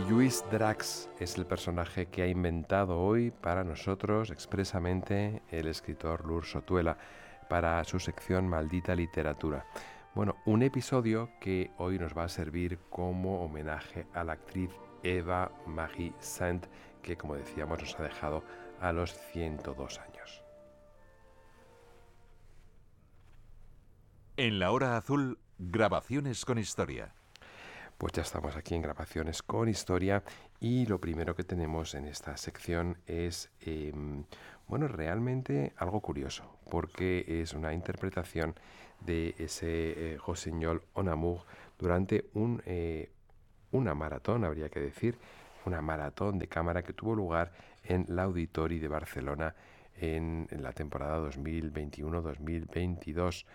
Lluís Drax es el personaje que ha inventado hoy para nosotros expresamente el escritor Lur Sotuela para su sección Maldita Literatura. Bueno, un episodio que hoy nos va a servir como homenaje a la actriz Eva Marie Saint, que como decíamos nos ha dejado a los 102 años. En la hora azul, grabaciones con historia. Pues ya estamos aquí en Grabaciones con Historia y lo primero que tenemos en esta sección es, realmente algo curioso, porque es una interpretación de ese Rossignol en Amour durante una maratón, habría que decir, una maratón de cámara que tuvo lugar en l'Auditori de Barcelona en la temporada 2021-2022.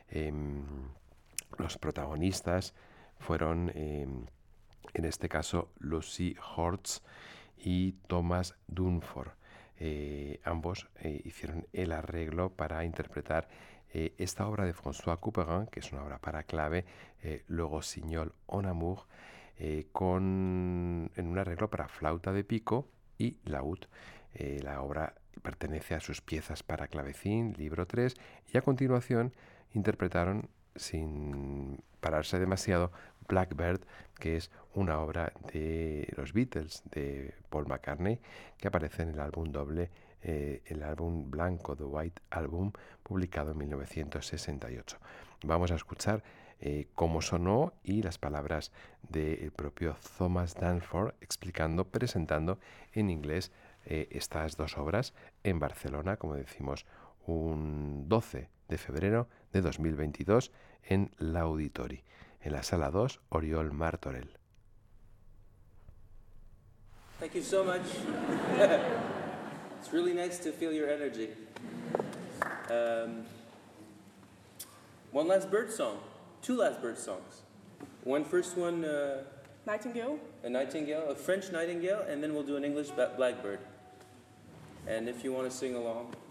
Los protagonistas fueron, en este caso, Lucy Hortz y Thomas Dunford. Ambos hicieron el arreglo para interpretar esta obra de François Couperin, que es una obra para clave, Le Rossignol en Amour, en un arreglo para flauta de pico y laúd. La obra pertenece a sus piezas para clavecín, libro 3, y a continuación interpretaron, sin pararse demasiado, Blackbird, que es una obra de los Beatles, de Paul McCartney, que aparece en el álbum doble, el álbum blanco, The White Album, publicado en 1968. Vamos a escuchar cómo sonó y las palabras del propio Thomas Dunford presentando en inglés estas dos obras en Barcelona, como decimos, un 12 de febrero de 2022 en l'Auditori, en la sala 2, Oriol Martorell. Thank you so much. It's really nice to feel your energy. One last bird song. Two last bird songs. One first one, Nightingale. a nightingale, a French nightingale, and then we'll do an English blackbird. And if you want to sing along,